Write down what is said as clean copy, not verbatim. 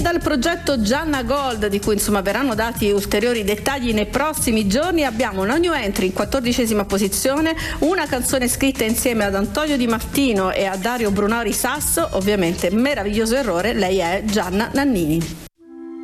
dal progetto Gianna Gold, di cui verranno dati ulteriori dettagli nei prossimi giorni, abbiamo una new entry in 14ª posizione, una canzone scritta insieme ad Antonio Di Martino e a Dario Brunori Sasso, ovviamente Meraviglioso errore, lei è Gianna Nannini.